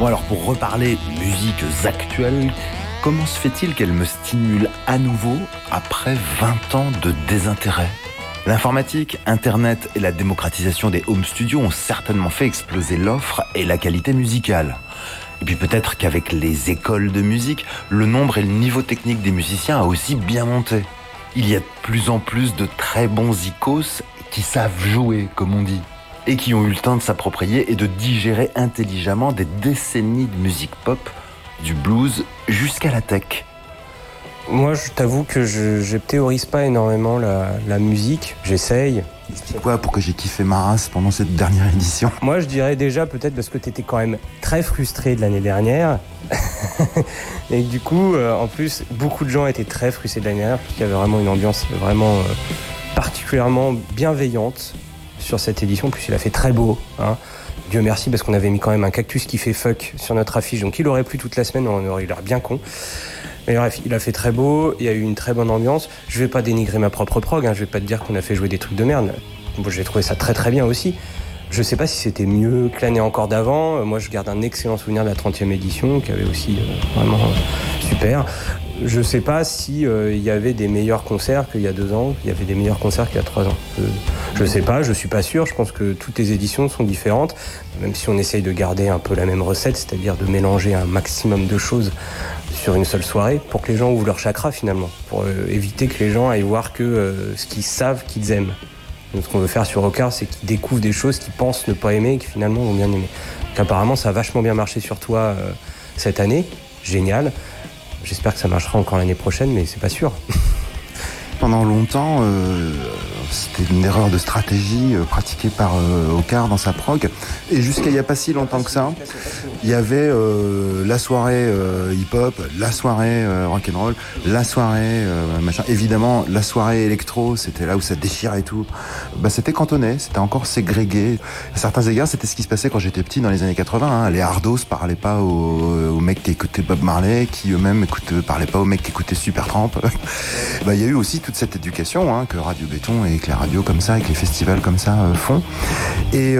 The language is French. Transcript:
Bon alors pour reparler musiques actuelles, comment se fait-il qu'elles me stimulent à nouveau après 20 ans de désintérêt ? L'informatique, Internet et la démocratisation des home studios ont certainement fait exploser l'offre et la qualité musicale. Et puis peut-être qu'avec les écoles de musique, le nombre et le niveau technique des musiciens a aussi bien monté. Il y a de plus en plus de très bons icos qui savent jouer, comme on dit, et qui ont eu le temps de s'approprier et de digérer intelligemment des décennies de musique pop, du blues jusqu'à la tech. Moi, je t'avoue que je théorise pas énormément la musique. J'essaye. C'est quoi pour que j'ai kiffé ma race pendant cette dernière édition ? Moi, je dirais déjà peut-être parce que t'étais quand même très frustré de l'année dernière. Et du coup, en plus, beaucoup de gens étaient très frustrés de l'année dernière parce qu'il y avait vraiment une ambiance vraiment particulièrement bienveillante sur cette édition. En plus, il a fait très beau, hein. Dieu merci, parce qu'on avait mis quand même un cactus qui fait fuck sur notre affiche. Donc il aurait plu toute la semaine, on aurait eu l'air bien con. Mais bref, il a fait très beau, il y a eu une très bonne ambiance. Je vais pas dénigrer ma propre prog, hein. Je vais pas te dire qu'on a fait jouer des trucs de merde. Moi, j'ai trouvé ça très très bien aussi. Je sais pas si c'était mieux que l'année encore d'avant. Moi, je garde un excellent souvenir de la 30e édition, qui avait aussi vraiment super. Je sais pas si il y avait des meilleurs concerts qu'il y a 2 ans, il y avait des meilleurs concerts qu'il y a 3 ans. Je sais pas, je suis pas sûr. Je pense que toutes les éditions sont différentes, même si on essaye de garder un peu la même recette, c'est-à-dire de mélanger un maximum de choses sur une seule soirée pour que les gens ouvrent leur chakra finalement, pour éviter que les gens aillent voir que ce qu'ils savent qu'ils aiment. Donc, ce qu'on veut faire sur Rockart, c'est qu'ils découvrent des choses qu'ils pensent ne pas aimer et qui finalement vont bien aimer. Donc, apparemment, ça a vachement bien marché sur toi cette année. Génial. J'espère que ça marchera encore l'année prochaine, mais c'est pas sûr. Pendant longtemps, c'était une erreur de stratégie pratiquée par Rockart dans sa prog. Et jusqu'à il n'y a pas si longtemps que ça, il y avait la soirée hip-hop, la soirée rock'n'roll, la soirée machin. Évidemment, la soirée électro, c'était là où ça déchirait et tout. Bah, c'était cantonné, c'était encore ségrégué. À certains égards, c'était ce qui se passait quand j'étais petit dans les années 80. Hein. Les hardos parlaient pas aux mecs qui écoutaient Bob Marley, qui eux-mêmes parlaient pas aux mecs qui écoutaient Supertramp. Bah, il y a eu aussi toute cette éducation que Radio Béton et que les radios comme ça et que les festivals comme ça font. Et